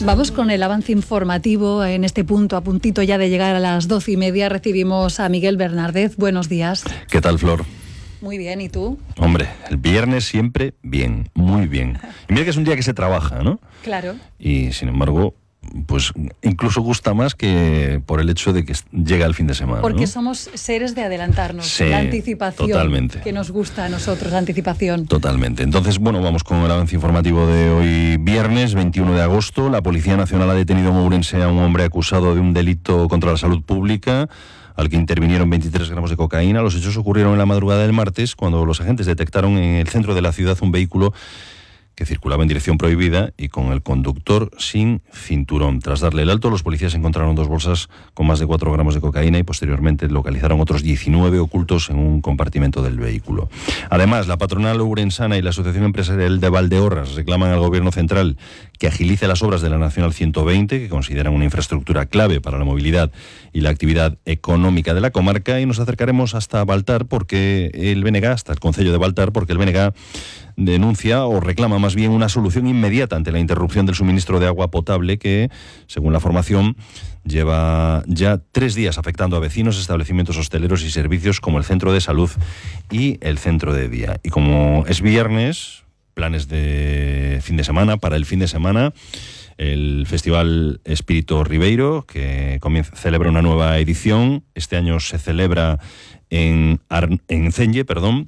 días. Vamos con el avance informativo. En este punto, a puntito ya de llegar a las 12:30, recibimos a Miguel Bernardez. Buenos días. ¿Qué tal, Flor? Muy bien, ¿y tú? Hombre, el viernes siempre bien, muy bien. Y mira que es un día que se trabaja, ¿no? Claro. Y sin embargo, pues incluso gusta más que por el hecho de que llega el fin de semana. Porque ¿no? somos seres de adelantarnos, sí, la anticipación. Totalmente. Que nos gusta a nosotros, la anticipación. Totalmente. Entonces, bueno, vamos con el avance informativo de hoy viernes, 21 de agosto. La Policía Nacional ha detenido en Ourense a un hombre acusado de un delito contra la salud pública, al que intervinieron 23 gramos de cocaína. Los hechos ocurrieron en la madrugada del martes, cuando los agentes detectaron en el centro de la ciudad un vehículo que circulaba en dirección prohibida y con el conductor sin cinturón. Tras darle el alto, los policías encontraron 2 bolsas con más de 4 gramos de cocaína y posteriormente localizaron otros 19 ocultos en un compartimento del vehículo. Además, la patronal ourensana y la Asociación Empresarial de Valdeorras reclaman al Gobierno central que agilice las obras de la Nacional 120, que consideran una infraestructura clave para la movilidad y la actividad económica de la comarca, y nos acercaremos hasta Baltar, porque el BNG, hasta el concello de Baltar, porque el BNG denuncia o reclama más bien una solución inmediata ante la interrupción del suministro de agua potable que, según la formación, lleva ya 3 días afectando a vecinos, establecimientos hosteleros y servicios como el centro de salud y el centro de día. Y como es viernes, planes de fin de semana, para el fin de semana, el Festival Espírito Ribeiro, que celebra una nueva edición. Este año se celebra en Celle,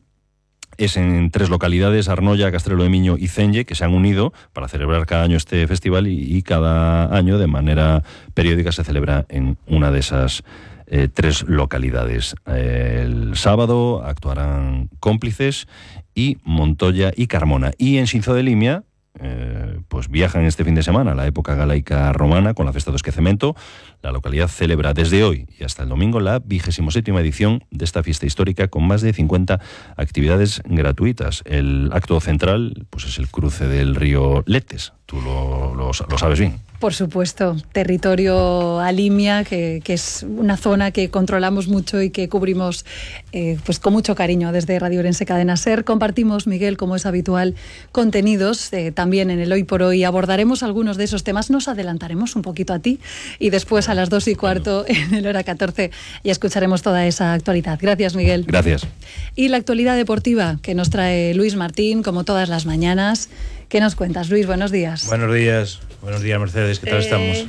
Es en 3 localidades, Arnoia, Castrelo de Miño y Celle, que se han unido para celebrar cada año este festival y cada año de manera periódica se celebra en una de esas 3 localidades. El sábado actuarán Cómplices y Montoya y Carmona. Y en Sinzo de Limia, pues viajan este fin de semana a la época galaica romana con la Festa do Esquecemento. La localidad celebra desde hoy y hasta el domingo la 27ª edición de esta fiesta histórica, con más de 50 actividades gratuitas. El acto central pues es el cruce del río Letes. Tú lo sabes bien. Por supuesto, territorio Alimia, que es una zona que controlamos mucho y que cubrimos pues con mucho cariño desde Radio Ourense Cadena SER. Compartimos, Miguel, como es habitual, contenidos también en el Hoy por Hoy. Abordaremos algunos de esos temas, nos adelantaremos un poquito a ti y después a las 2:15 en el hora 14 ya escucharemos toda esa actualidad. Gracias, Miguel. Gracias. Y la actualidad deportiva que nos trae Luis Martín, como todas las mañanas. ¿Qué nos cuentas, Luis? Buenos días. Buenos días, Mercedes, ¿qué tal estamos?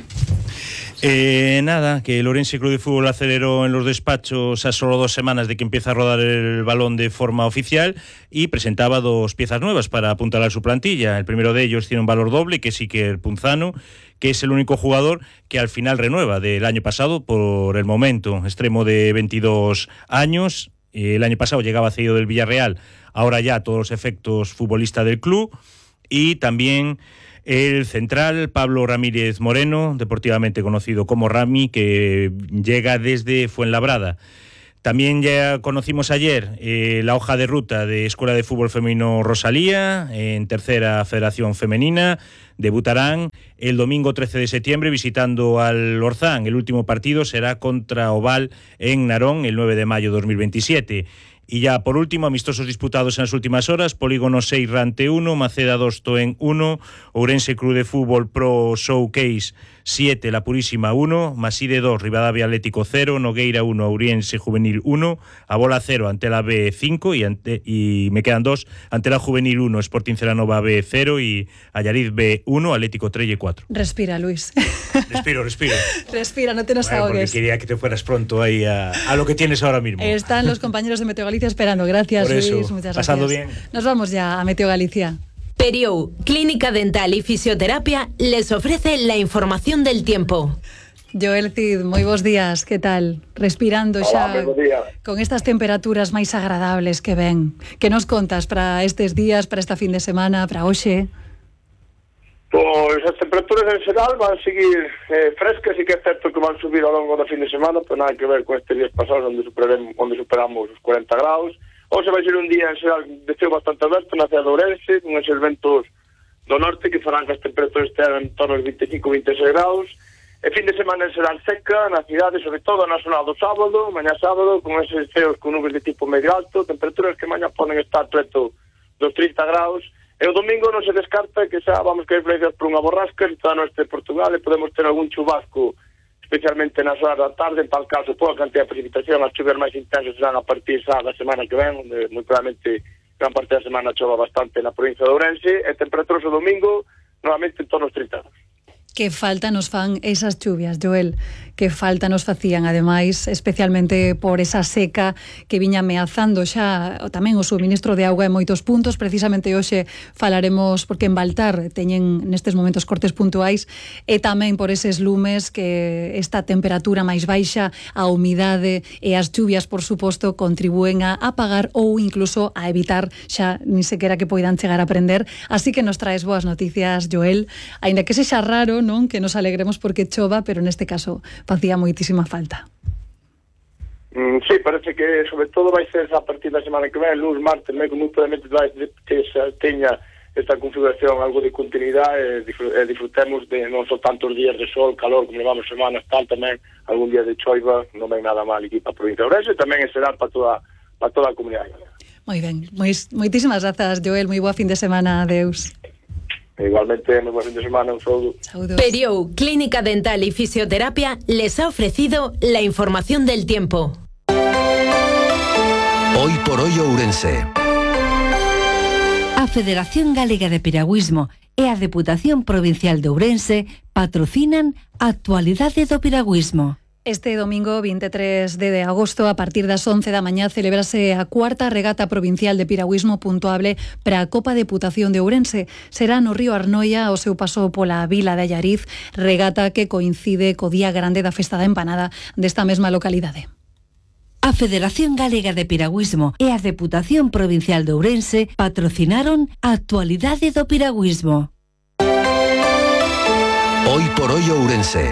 Nada, que el Ourense Club de Fútbol aceleró en los despachos a solo 2 semanas de que empieza a rodar el balón de forma oficial y presentaba 2 piezas nuevas para apuntalar su plantilla. El primero de ellos tiene un valor doble, que es Iker Punzano, que es el único jugador que al final renueva del año pasado por el momento, extremo de 22 años. El año pasado llegaba cedido del Villarreal, ahora ya a todos los efectos futbolista del club. Y también el central Pablo Ramírez Moreno, deportivamente conocido como Rami, que llega desde Fuenlabrada. También ya conocimos ayer la hoja de ruta de Escuela de Fútbol Femenino Rosalía, en tercera Federación Femenina. Debutarán el domingo 13 de septiembre visitando al Orzán. El último partido será contra Oval en Narón el 9 de mayo de 2027. Y ya por último, amistosos disputados en las últimas horas: Polígono 6 Rante 1, Maceda 2 Toen 1, Ourense Club de Fútbol Pro Showcase 7, La Purísima 1, Maside 2, Rivadavia Atlético 0, Nogueira 1, Ourense Juvenil 1, Abola 0, ante la B 5 y me quedan 2, ante la Juvenil 1, Sporting Celanova B 0 y Allariz B 1, Atlético Trelle 4. Respira, Luis. Respiro. Respira, no te nos ahogues. Porque quería que te fueras pronto ahí a lo que tienes ahora mismo. Están los compañeros de Meteo Galicia esperando. Gracias, Por eso, Luis. Muchas pasando gracias. bien. Nos vamos ya a Meteo Galicia. Periou, Clínica Dental y Fisioterapia, les ofrece la información del tiempo. Joel Cid, moi bons días, que tal? Respirando xa con estas temperaturas máis agradables que ven. Que nos contas para estes días, para esta fin de semana, para hoxe? Pois as temperaturas en xeral van seguir frescas e que é certo que van subir ao longo da fin de semana, pero nada que ver con estes días pasados onde superamos os 40 graus. Hoxe vai ser un día en xeral de ceo bastante aberto na cidade de Ourense, con eses ventos do norte que farán que as temperaturas estean en torno aos 25-26 graus. E fin de semana en xeral seca na cidade, sobre todo na zona do sábado, mañá sábado, con eses ceos con nubes de tipo medio alto, temperaturas que mañá poden estar preto dos 30 graus, E o domingo non se descarta que xa vamos caer influencias por unha borrasca está no este de Portugal e podemos ter algún chubasco especialmente nas horas da tarde, en tal caso pola cantidad de precipitación, as chuvias máis intensas serán a partir xa da semana que ven, onde moi probablemente gran parte da semana chova bastante na provincia de Ourense e temperaturas o domingo novamente en torno aos 30 grados. Que falta nos fan esas chuvias, Joel, que falta nos facían, ademais, especialmente por esa seca que viña ameazando xa tamén o suministro de auga en moitos puntos. Precisamente hoxe falaremos, porque en Baltar teñen nestes momentos cortes puntuais, e tamén por eses lumes que esta temperatura máis baixa, a humidade e as chuvias, por suposto, contribúen a apagar ou incluso a evitar xa ni sequera que poidan chegar a prender. Así que nos traes boas noticias, Joel, aínda que sexa raro, non, que nos alegremos porque chova, pero neste caso facía moitísima falta. Sí, parece que sobre todo vai ser a partir da semana que ven, lunes, martes, moi probablemente vai que xa teña esta configuración algo de continuidade e disfrutemos de non só tantos días de sol, calor, como levamos semanas, tal tamén algún día de choiva, non ven nada mal aquí para a provincia de Ourense, tamén será para toda a comunidade. Moi ben, moitísimas grazas, Joel, moi boa fin de semana, adeus. Igualmente, muy buen fin de semana, un saludo. Periou, Clínica Dental y Fisioterapia, les ha ofrecido la información del tiempo. Hoy por hoy Ourense. A Federación Galega de Piragüismo e a Deputación Provincial de Ourense patrocinan a Actualidade do Piragüismo. Este domingo 23 de agosto, a partir das 11 da mañá, celebrase a cuarta regata provincial de piragüismo puntuable para a Copa Deputación de Ourense. Será no río Arnoia ao seu paso pola vila de Allariz, regata que coincide co Día Grande da Festa da Empanada desta mesma localidade. A Federación Galega de Piragüismo e a Deputación Provincial de Ourense patrocinaron a Actualidade do Piragüismo. Hoy por hoy Ourense.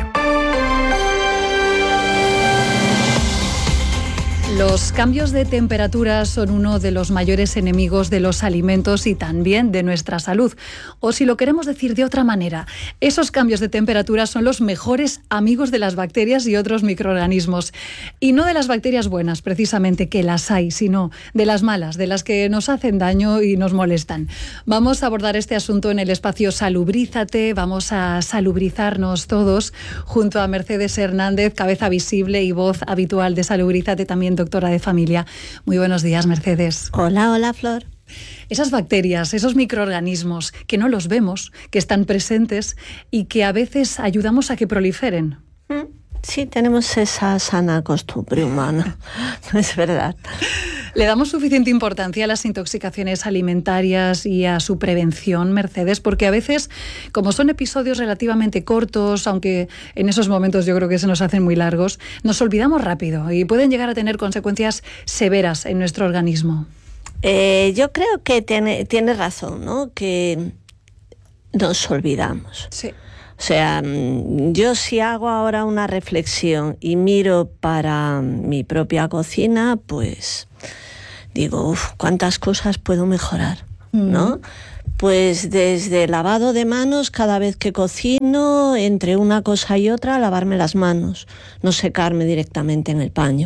Los cambios de temperatura son uno de los mayores enemigos de los alimentos y también de nuestra salud. O si lo queremos decir de otra manera, esos cambios de temperatura son los mejores amigos de las bacterias y otros microorganismos. Y no de las bacterias buenas, precisamente, que las hay, sino de las malas, de las que nos hacen daño y nos molestan. Vamos a abordar este asunto en el espacio Salubrízate. Vamos a salubrizarnos todos junto a Mercedes Hernández, cabeza visible y voz habitual de Salubrízate, también doctora de familia. Muy buenos días, Mercedes. Hola, Flor. Esas bacterias, esos microorganismos que no los vemos, que están presentes y que a veces ayudamos a que proliferen. Sí, tenemos esa sana costumbre humana, es verdad. ¿Le damos suficiente importancia a las intoxicaciones alimentarias y a su prevención, Mercedes? Porque a veces, como son episodios relativamente cortos, aunque en esos momentos yo creo que se nos hacen muy largos, nos olvidamos rápido y pueden llegar a tener consecuencias severas en nuestro organismo. Yo creo que tiene razón, ¿no? Que nos olvidamos. Sí. O sea, yo si hago ahora una reflexión y miro para mi propia cocina, pues digo, cuántas cosas puedo mejorar, ¿no? Pues desde lavado de manos, cada vez que cocino, entre una cosa y otra, lavarme las manos, no secarme directamente en el paño.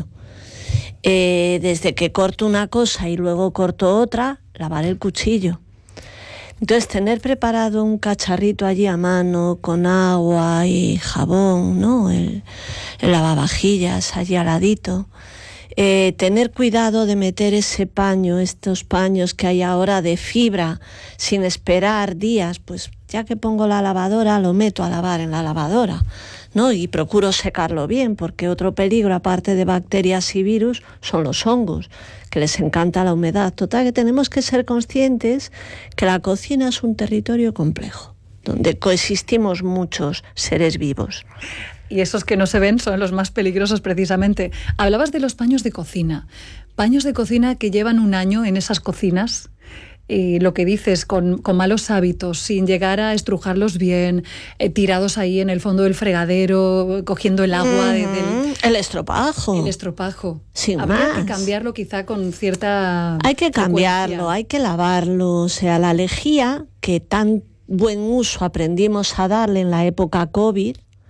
Desde que corto una cosa y luego corto otra, lavar el cuchillo. Entonces, tener preparado un cacharrito allí a mano con agua y jabón, ¿no? El lavavajillas allí al ladito. Tener cuidado de meter ese paño, estos paños que hay ahora de fibra, sin esperar días, pues ya que pongo la lavadora, lo meto a lavar en la lavadora, ¿no? Y procuro secarlo bien, porque otro peligro, aparte de bacterias y virus, son los hongos, que les encanta la humedad. Total, que tenemos que ser conscientes que la cocina es un territorio complejo, donde coexistimos muchos seres vivos. Y esos que no se ven son los más peligrosos, precisamente. Hablabas de los paños de cocina. Paños de cocina que llevan un año en esas cocinas. Y lo que dices, con malos hábitos, sin llegar a estrujarlos bien, tirados ahí en el fondo del fregadero, cogiendo el agua el estropajo. El estropajo. Sin Habría más. que cambiarlo quizá con cierta Hay que cambiarlo, frecuencia. hay que lavarlo. O sea, la lejía, que tan buen uso aprendimos a darle en la época COVID,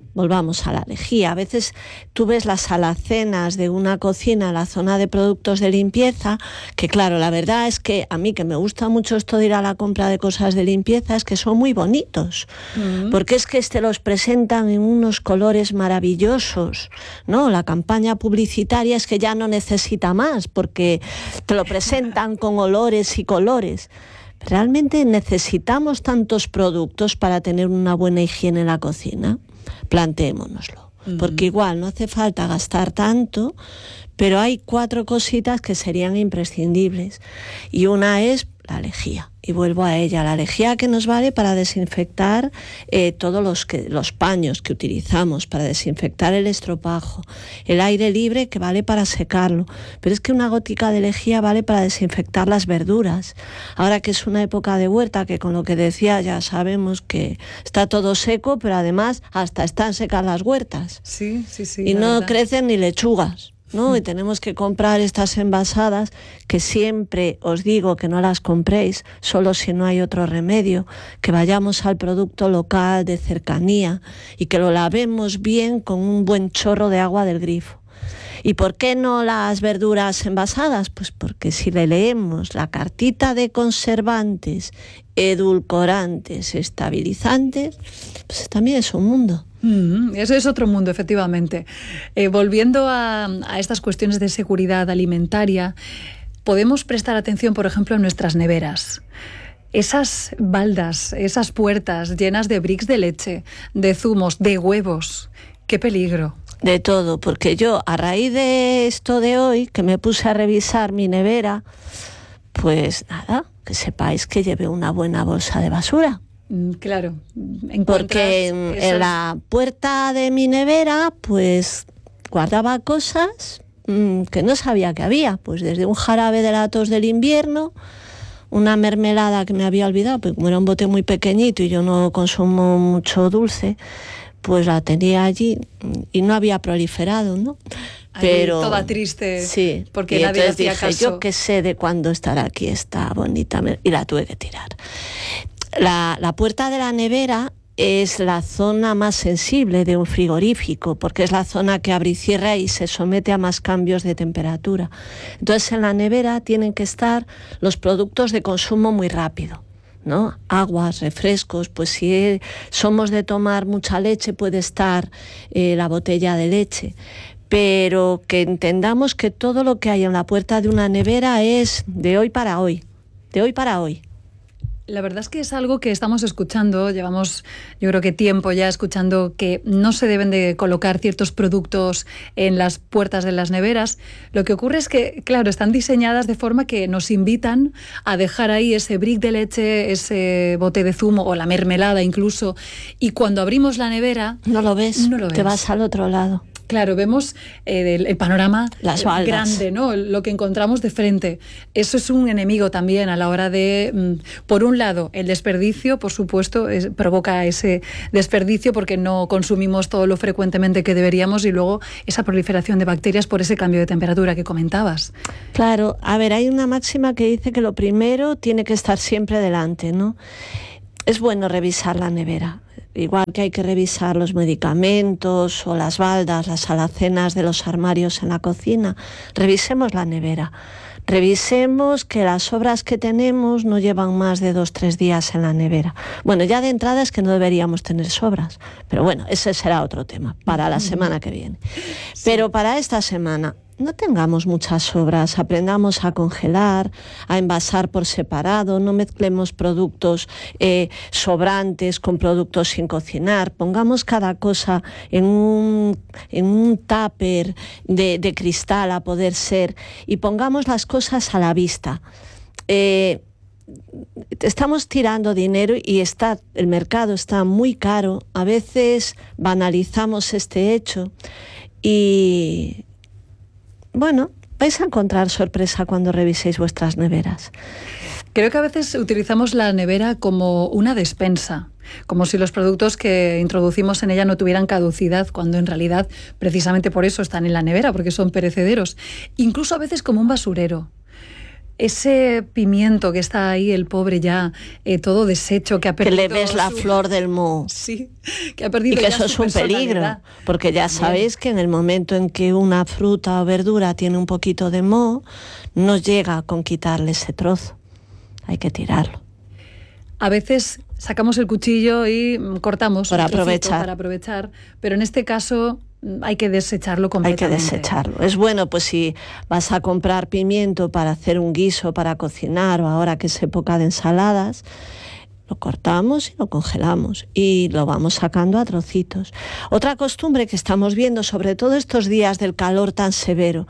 volvamos a la lejía. A veces tú ves las alacenas de una cocina en la zona de productos de limpieza, que claro, la verdad es que a mí, que me gusta mucho esto de ir a la compra de cosas de limpieza, es que son muy bonitos, porque es que los presentan en unos colores maravillosos, ¿no? La campaña publicitaria es que ya no necesita más, porque te lo presentan con olores y colores. ¿Realmente necesitamos tantos productos para tener una buena higiene en la cocina? Planteémonoslo, porque igual no hace falta gastar tanto, pero hay 4 cositas que serían imprescindibles, y una es la lejía. Y vuelvo a ella, la lejía que nos vale para desinfectar todos los paños que utilizamos, para desinfectar el estropajo, el aire libre que vale para secarlo, pero es que una gotica de lejía vale para desinfectar las verduras. Ahora que es una época de huerta, que con lo que decía ya sabemos que está todo seco, pero además hasta están secas las huertas. Sí. Y no crecen ni lechugas, ¿no? Y tenemos que comprar estas envasadas, que siempre os digo que no las compréis, solo si no hay otro remedio, que vayamos al producto local de cercanía y que lo lavemos bien con un buen chorro de agua del grifo. ¿Y por qué no las verduras envasadas? Pues porque si le leemos la cartita de conservantes, edulcorantes, estabilizantes, pues también es un mundo. Eso es otro mundo, efectivamente. Volviendo a estas cuestiones de seguridad alimentaria, podemos prestar atención, por ejemplo, a nuestras neveras. Esas baldas, esas puertas llenas de bricks de leche, de zumos, de huevos. ¡Qué peligro! De todo, porque yo, a raíz de esto de hoy, que me puse a revisar mi nevera, pues nada, que sepáis que llevé una buena bolsa de basura. Claro. Porque en la puerta de mi nevera, pues guardaba cosas que no sabía que había, pues desde un jarabe de la tos del invierno, una mermelada que me había olvidado, porque como era un bote muy pequeñito y yo no consumo mucho dulce, pues la tenía allí y no había proliferado, ¿no? Pero toda triste, sí, porque y nadie entonces hacía dije, caso. yo qué sé de cuándo estará aquí esta bonita, y la tuve que tirar. La puerta de la nevera es la zona más sensible de un frigorífico, porque es la zona que abre y cierra y se somete a más cambios de temperatura. Entonces en la nevera tienen que estar los productos de consumo muy rápido, ¿no? Aguas, refrescos, pues si somos de tomar mucha leche puede estar la botella de leche, pero que entendamos que todo lo que hay en la puerta de una nevera es de hoy para hoy, de hoy para hoy. La verdad es que es algo que estamos escuchando, llevamos yo creo que tiempo ya escuchando que no se deben de colocar ciertos productos en las puertas de las neveras. Lo que ocurre es que, claro, están diseñadas de forma que nos invitan a dejar ahí ese brick de leche, ese bote de zumo o la mermelada incluso, y cuando abrimos la nevera... No lo ves, te ves. vas al otro lado. Claro, vemos el panorama grande, ¿no? Lo que encontramos de frente. Eso es un enemigo también a la hora de, por un lado, el desperdicio, por supuesto, provoca ese desperdicio porque no consumimos todo lo frecuentemente que deberíamos, y luego esa proliferación de bacterias por ese cambio de temperatura que comentabas. Claro, a ver, hay una máxima que dice que lo primero tiene que estar siempre delante, ¿no? Es bueno revisar la nevera. Igual que hay que revisar los medicamentos o las baldas, las alacenas de los armarios en la cocina, revisemos la nevera. Revisemos que las sobras que tenemos no llevan más de 2-3 días en la nevera. Bueno, ya de entrada es que no deberíamos tener sobras, pero bueno, ese será otro tema para la semana que viene. Sí. Pero para esta semana, no tengamos muchas sobras, aprendamos a congelar, a envasar por separado, no mezclemos productos sobrantes con productos sin cocinar, pongamos cada cosa en un tupper de cristal a poder ser, y pongamos las cosas a la vista. Estamos tirando dinero y el mercado está muy caro, a veces banalizamos este hecho y... Bueno, vais a encontrar sorpresa cuando reviséis vuestras neveras. Creo que a veces utilizamos la nevera como una despensa, como si los productos que introducimos en ella no tuvieran caducidad, cuando en realidad precisamente por eso están en la nevera, porque son perecederos. Incluso a veces como un basurero. ese pimiento que está ahí, el pobre ya, todo deshecho, que ha perdido... Que le ves la flor del moho. Sí, que ha perdido. Y que eso es un peligro, porque ya sabéis que en el momento en que una fruta o verdura tiene un poquito de moho, no llega con quitarle ese trozo. Hay que tirarlo. A veces sacamos el cuchillo y cortamos para aprovechar, pero en este caso hay que desecharlo completamente. Hay que desecharlo. Es bueno, pues si vas a comprar pimiento para hacer un guiso, para cocinar, o ahora que es época de ensaladas, lo cortamos y lo congelamos y lo vamos sacando a trocitos. Otra costumbre que estamos viendo, sobre todo estos días del calor tan severo,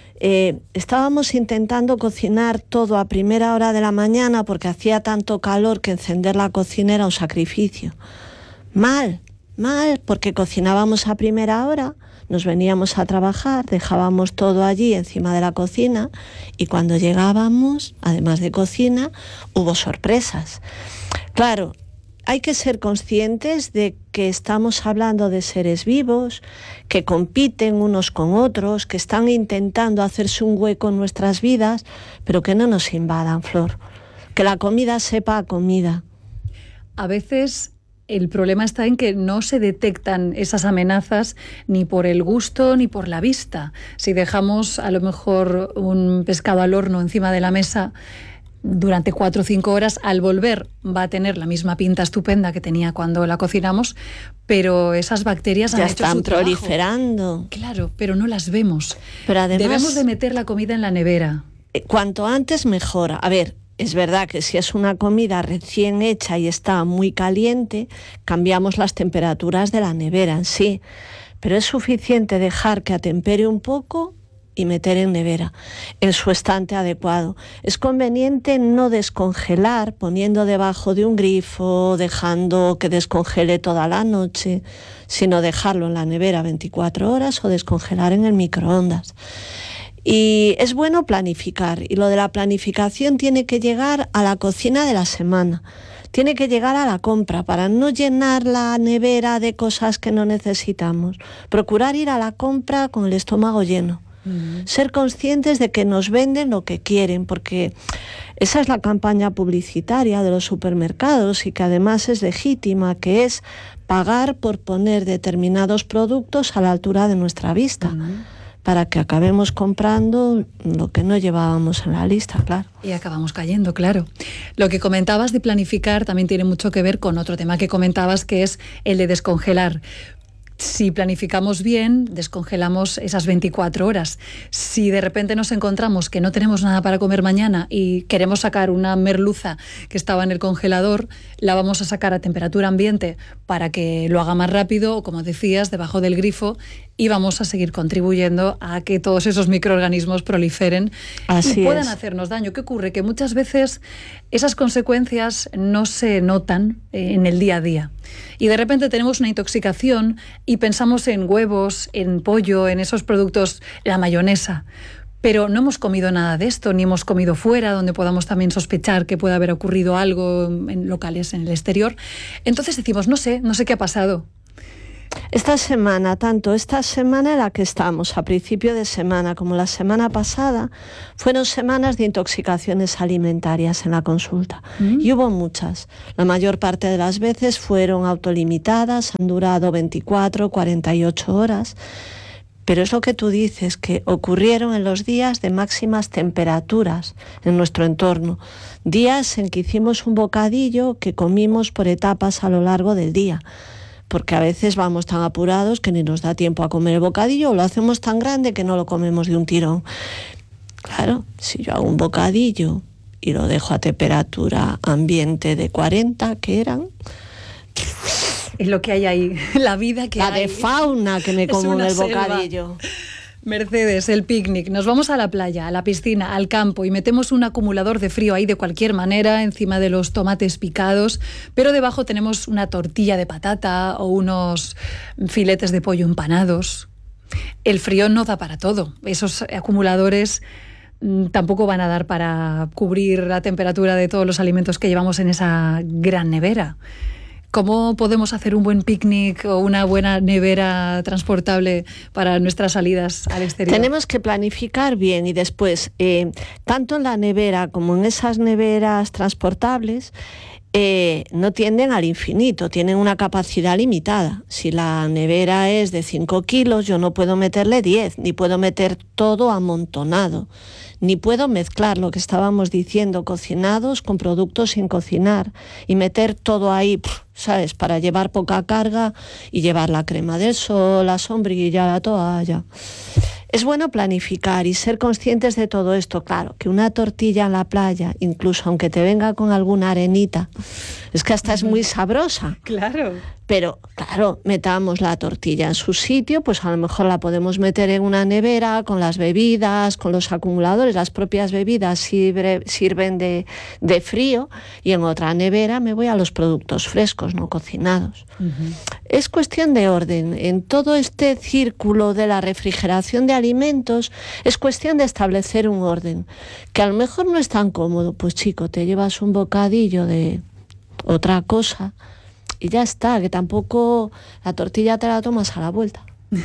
estábamos intentando cocinar todo a primera hora de la mañana porque hacía tanto calor que encender la cocina era un sacrificio. Mal, porque cocinábamos a primera hora, nos veníamos a trabajar, dejábamos todo allí encima de la cocina y cuando llegábamos, además de cocina, hubo sorpresas. Claro, hay que ser conscientes de que estamos hablando de seres vivos, que compiten unos con otros, que están intentando hacerse un hueco en nuestras vidas, pero que no nos invadan, Flor. Que la comida sepa a comida. A veces el problema está en que no se detectan esas amenazas ni por el gusto ni por la vista. Si dejamos a lo mejor un pescado al horno encima de la mesa durante 4 o 5 horas, al volver va a tener la misma pinta estupenda que tenía cuando la cocinamos, pero esas bacterias ya han hecho su trabajo. Están proliferando. Claro, pero no las vemos. Pero además, debemos de meter la comida en la nevera. Cuanto antes mejor. A ver, es verdad que si es una comida recién hecha y está muy caliente, cambiamos las temperaturas de la nevera en sí, pero es suficiente dejar que atempere un poco y meter en nevera, en su estante adecuado. Es conveniente no descongelar poniendo debajo de un grifo, dejando que descongele toda la noche, sino dejarlo en la nevera 24 horas o descongelar en el microondas. Y es bueno planificar, y lo de la planificación tiene que llegar a la cocina de la semana. Tiene que llegar a la compra para no llenar la nevera de cosas que no necesitamos. Procurar ir a la compra con el estómago lleno. Ser conscientes de que nos venden lo que quieren, porque esa es la campaña publicitaria de los supermercados y que además es legítima, que es pagar por poner determinados productos a la altura de nuestra vista, para que acabemos comprando lo que no llevábamos en la lista, claro. Y acabamos cayendo, claro. Lo que comentabas de planificar también tiene mucho que ver con otro tema que comentabas, que es el de descongelar. Si planificamos bien, descongelamos esas 24 horas. Si de repente nos encontramos que no tenemos nada para comer mañana y queremos sacar una merluza que estaba en el congelador, la vamos a sacar a temperatura ambiente para que lo haga más rápido, o como decías, debajo del grifo, y vamos a seguir contribuyendo a que todos esos microorganismos proliferen y puedan hacernos daño. ¿Qué ocurre? Que muchas veces esas consecuencias no se notan en el día a día. Y de repente tenemos una intoxicación y pensamos en huevos, en pollo, en esos productos, la mayonesa. Pero no hemos comido nada de esto, ni hemos comido fuera, donde podamos también sospechar que puede haber ocurrido algo en locales en el exterior. Entonces decimos, no sé qué ha pasado. Esta semana, tanto esta semana en la que estamos, a principio de semana, como la semana pasada, fueron semanas de intoxicaciones alimentarias en la consulta. Y hubo muchas. La mayor parte de las veces fueron autolimitadas, han durado 24, 48 horas. Pero es lo que tú dices, que ocurrieron en los días de máximas temperaturas en nuestro entorno. Días en que hicimos un bocadillo que comimos por etapas a lo largo del día. Porque a veces vamos tan apurados que ni nos da tiempo a comer el bocadillo, o lo hacemos tan grande que no lo comemos de un tirón. Claro, si yo hago un bocadillo y lo dejo a temperatura ambiente de 40, ¿qué eran? Es lo que hay ahí, la vida que hay. La de fauna que me como en el bocadillo. Mercedes, el picnic. Nos vamos a la playa, a la piscina, al campo y metemos un acumulador de frío ahí de cualquier manera encima de los tomates picados, pero debajo tenemos una tortilla de patata o unos filetes de pollo empanados. El frío no da para todo. Esos acumuladores tampoco van a dar para cubrir la temperatura de todos los alimentos que llevamos en esa gran nevera. ¿Cómo podemos hacer un buen picnic o una buena nevera transportable para nuestras salidas al exterior? Tenemos que planificar bien y después, tanto en la nevera como en esas neveras transportables, no tienden al infinito, tienen una capacidad limitada. Si la nevera es de 5 kilos, yo no puedo meterle 10, ni puedo meter todo amontonado, ni puedo mezclar lo que estábamos diciendo, cocinados con productos sin cocinar, y meter todo ahí, ¿sabes?, para llevar poca carga y llevar la crema del sol, la sombrilla, la toalla. Es bueno planificar y ser conscientes de todo esto. Claro, que una tortilla en la playa, incluso aunque te venga con alguna arenita, es que hasta es muy sabrosa. Claro. Pero, claro, metamos la tortilla en su sitio, pues a lo mejor la podemos meter en una nevera con las bebidas, con los acumuladores. Las propias bebidas sirven de frío, y en otra nevera me voy a los productos frescos, no cocinados. Es cuestión de orden. En todo este círculo de la refrigeración de alimentos es cuestión de establecer un orden, que a lo mejor no es tan cómodo. Pues chico, te llevas un bocadillo de otra cosa y ya está, que tampoco la tortilla te la tomas a la vuelta.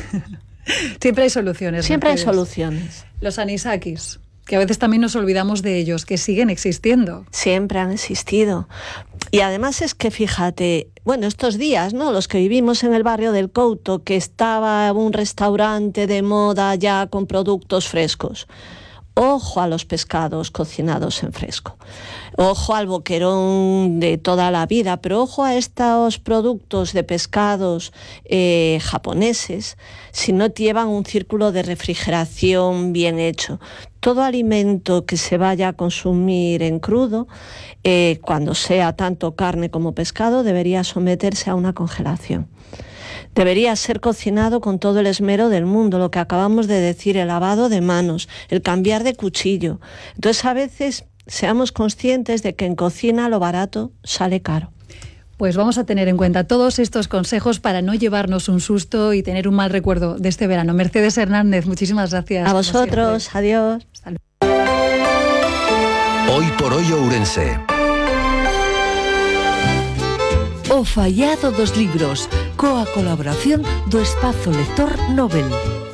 Siempre hay soluciones. Siempre hay soluciones. Los anisakis, que a veces también nos olvidamos de ellos, que siguen existiendo. Siempre han existido. Y además es que, fíjate, bueno, estos días, ¿no?, los que vivimos en el barrio del Couto, que estaba un restaurante de moda ya con productos frescos. Ojo a los pescados cocinados en fresco. Ojo al boquerón de toda la vida, pero ojo a estos productos de pescados japoneses, si no llevan un círculo de refrigeración bien hecho. Todo alimento que se vaya a consumir en crudo, cuando sea tanto carne como pescado, debería someterse a una congelación. Debería ser cocinado con todo el esmero del mundo, lo que acabamos de decir, el lavado de manos, el cambiar de cuchillo. Entonces, a veces, seamos conscientes de que en cocina lo barato sale caro. Pues vamos a tener en cuenta todos estos consejos para no llevarnos un susto y tener un mal recuerdo de este verano. Mercedes Hernández, muchísimas gracias. A vosotros, adiós. Hoy por hoy Ourense. O fallado dos libros, coa colaboración do Espazo Lector Nobel.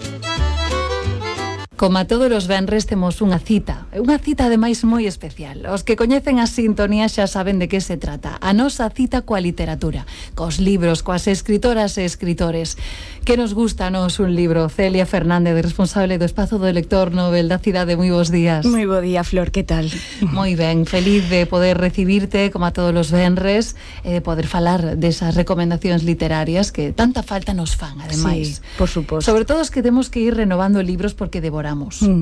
Como a todos os venres temos unha cita ademais moi especial. Os que coñecen a sintonía xa saben de que se trata. A nosa cita coa literatura, cos libros, coas escritoras e escritores. Que nos gusta nos un libro? Celia Fernández, responsable do Espazo do Lector Nobel da cidade. Moi bons días. Moi bo día, Flor, que tal? Moi ben, feliz de poder recibirte como a todos os venres, de poder falar desas recomendacións literarias que tanta falta nos fan, ademais. Sí, por suposto. Sobre todo os que temos que ir renovando libros porque devoramos.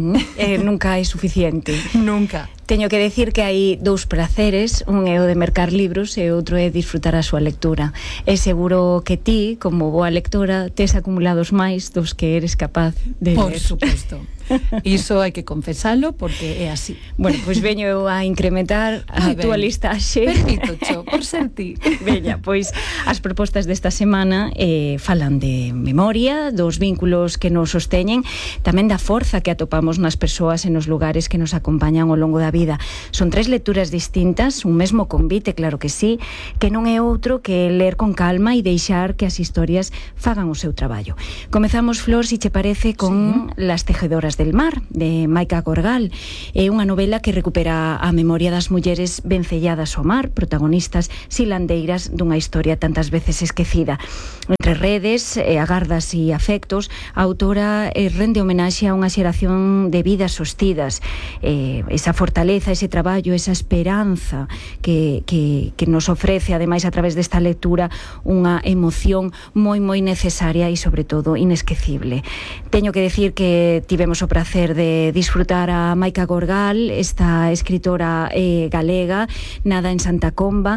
Nunca é suficiente. Nunca. Teño que decir que hai dous praceres, un é o de mercar libros e outro é disfrutar a súa lectura. É seguro que ti, como boa lectora, tes acumulados máis dos que eres capaz de ler. Por suposto. Iso hai que confesalo porque é así. Bueno, pois veño eu a incrementar a túa listaxe. Permítocho, por ser ti. Veña, pois as propostas desta semana falan de memoria, dos vínculos que nos sosteñen, tamén da forza que atopamos nas persoas e nos lugares que nos acompañan ao longo da vida. Son 3 lecturas distintas, un mesmo convite, claro que sí, que non é outro que ler con calma e deixar que as historias fagan o seu traballo. Comezamos, Flor, si che parece, con Las tejedoras del mar, de Maika Gorgal. É unha novela que recupera a memoria das mulleres vencelladas ao mar, protagonistas silandeiras dunha historia tantas veces esquecida. Entre redes, agardas e afectos, a autora rende homenaxe a unha xeración de vidas sostidas, esa fortaleza, ese traballo, esa esperanza que nos ofrece, ademais, a través desta lectura, unha emoción moi necesaria e, sobre todo, inesquecible. Teño que decir que tivemos o prazer de disfrutar a Maika Gorgal, esta escritora galega, nada en Santa Comba,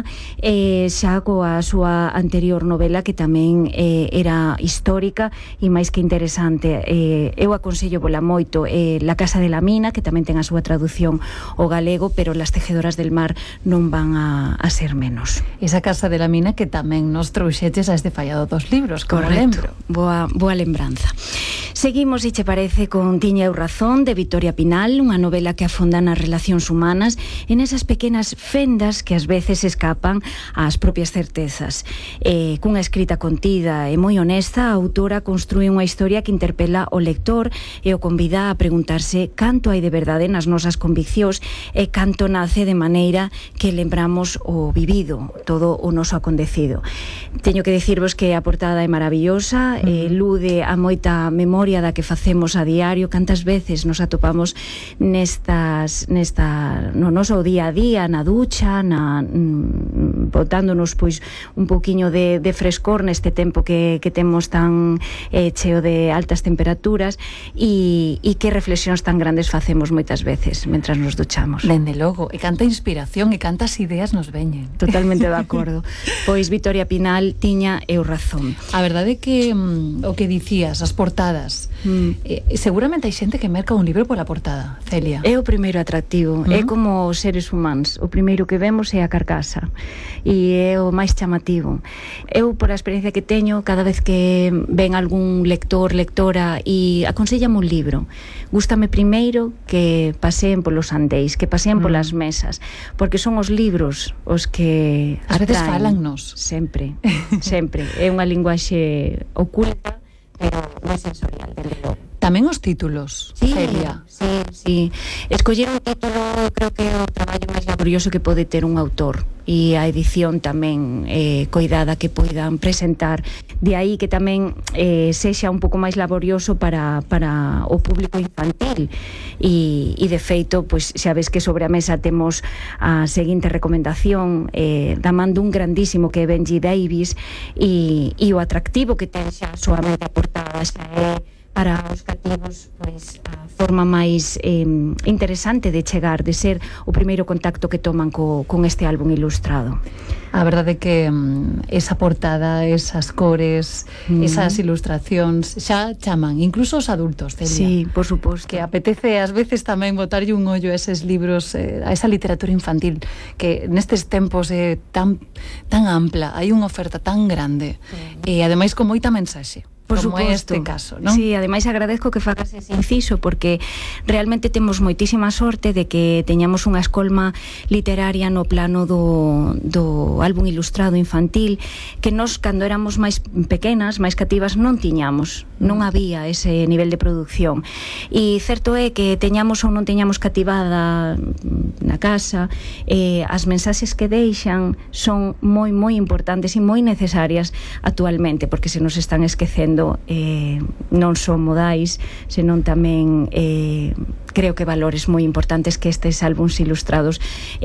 xa coa súa anterior novela, que tamén era histórica e máis que interesante. Eu aconsello vola moito, La casa de la mina, que tamén ten a súa traducción ao galego, pero Las tejedoras del mar non van a ser menos. Esa casa de la mina que tamén nos trouxetes a este fallado dos libros, como correcto, lembro. Boa lembranza. Seguimos, se che parece, con Tiña eu razón, de Victoria Pinal, unha novela que afonda nas relacións humanas en esas pequenas fendas que ás veces escapan ás propias certezas. Cunha escrita contida e moi honesta, a autora construe unha historia que interpela o lector e o convida a preguntarse canto hai de verdade nas nosas conviccións e canto nace de maneira que lembramos o vivido, todo o noso acontecido. Teño que dicirvos que a portada é maravillosa, lude a moita memoria da que facemos a diario, cantas veces nos atopamos no noso día a día, na ducha, botándonos pois un pouquiño de frescor neste tempo que temos tan cheo de altas temperaturas e que reflexións tan grandes facemos moitas veces mentras nos duchamos. Dende logo, e canta inspiración e cantas ideas nos veñen. Totalmente de acordo. Pois Victoria Pinal, Tiña eu razón. A verdade é que o que dicías, as portadas, seguramente hai xente que merca un libro pola portada, Celia. É o primeiro atractivo, é como os seres humanos, o primeiro que vemos é a carcasa e é o máis chamativo. Eu, por a experiencia que teño, cada vez que ven algún lector, lectora e aconsellame un libro, gústame primeiro que paseen polos andéis, que paseen polas mesas, porque son os libros os que ás veces falannos. Sempre, sempre. É unha linguaxe oculta, pero moi sensorial, desde logo. Tamén os títulos, Celia. Sí. Escoller un título creo que é o traballo máis laborioso que pode ter un autor, e a edición tamén coidada que poidan presentar. De aí que tamén sexa un pouco máis laborioso para o público infantil e de feito, pois xa ves que sobre a mesa temos a seguinte recomendación da man dun grandísimo que é Benji Davis e o atractivo que ten xa soamente a portada xa é para os cativos, pois a forma máis interesante de chegar, de ser o primeiro contacto que toman con este álbum ilustrado. A verdade é que esa portada, esas cores, esas ilustracións xa chaman, incluso os adultos, Celia. Sí, por suposto. Que apetece ás veces tamén botarlle un ollo a eses libros, a esa literatura infantil que nestes tempos é tan ampla, hai unha oferta tan grande e ademais con moita mensaxe. Por como suposto. este caso, ¿no? Sí, ademais agradezco que fagas ese inciso porque realmente temos moitísima sorte de que teñamos unha escolma literaria no plano do álbum ilustrado infantil que nos, cando éramos máis pequenas, máis cativas, non tiñamos, non había ese nivel de producción. E certo é que teñamos ou non teñamos cativada na casa, as mensaxes que deixan son moi importantes e moi necesarias actualmente, porque se nos están esquecendo non son modais, senón tamén creo que valores moi importantes que estes álbuns ilustrados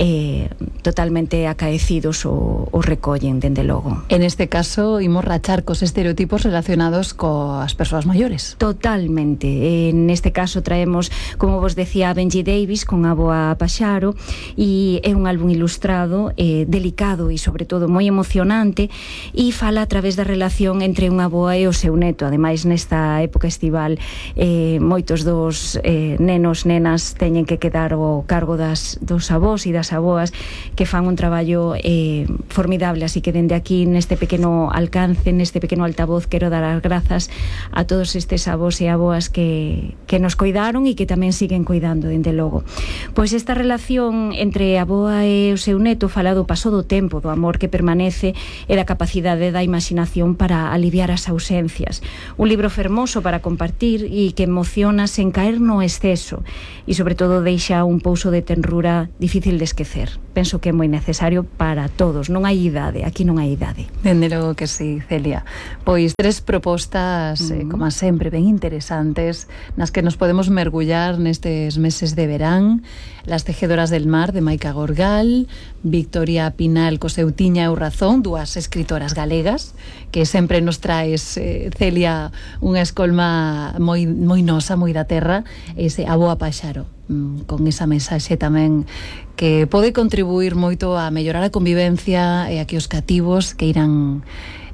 totalmente acaecidos o recollen, dende logo. En este caso, imos rachar cos estereotipos relacionados coas persoas maiores. Totalmente. En este caso traemos, como vos decía, Benji Davis con Aboa Paxaro, e é un álbum ilustrado delicado e sobre todo moi emocionante, e fala a través da relación entre unha aboa e o seu neto. Ademais, nesta época estival moitos dos nenas teñen que quedar ao cargo dos avós e das aboas, que fan un traballo formidable, así que dende aquí, neste pequeno alcance, neste pequeno altavoz, quero dar as grazas a todos estes avós e aboas que nos coidaron e que tamén siguen coidando, dende logo. Pois esta relación entre a aboa e o seu neto fala do paso do tempo, do amor que permanece e da capacidade da imaginación para aliviar as ausencias. Un libro fermoso para compartir e que emociona sen caer no exceso e sobre todo deixa un pouso de tenrura difícil de esquecer. Penso que é moi necesario para todos, non hai idade, aquí non hai idade. Dende logo que sí, Celia. Pois tres propostas, como sempre, ben interesantes, nas que nos podemos mergullar nestes meses de verán. Las tejedoras del mar, de Maica Gorgal, Victoria Pinal co seu Tiña eu razón, dúas escritoras galegas, que sempre nos traes, Celia, unha escolma moi nosa, moi da terra, ese Aboa Paxaro, con esa mensaxe tamén que pode contribuir moito a mellorar a convivencia e a que os cativos que irán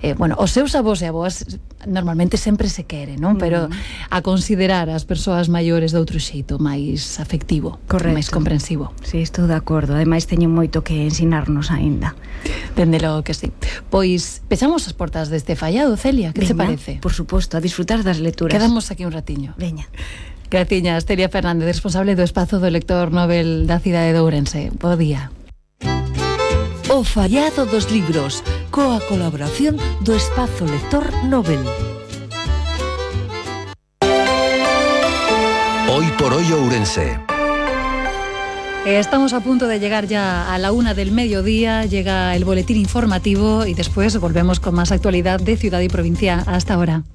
bueno, os seus avós e avoas normalmente sempre se quere, non? Pero a considerar as persoas maiores de outro xeito, máis afectivo, máis comprensivo. Sí, estou de acordo. Ademais, teñen moito que ensinarnos aínda. Dende logo que sí. Pois, pechamos as portas deste fallado, Celia, que te parece? Por suposto, a disfrutar das lecturas. Quedamos aquí un ratiño. Veña. Graciñas, Celia Fernández, responsable do espazo do lector Nobel da cidade de Ourense. Bo día. O fallado dos libros, coa colaboración do espazo lector Nobel. Hoy por hoy Ourense. Estamos a punto de llegar ya a la 1 del mediodía, llega el boletín informativo y después volvemos con más actualidad de ciudad y provincia. Hasta ahora.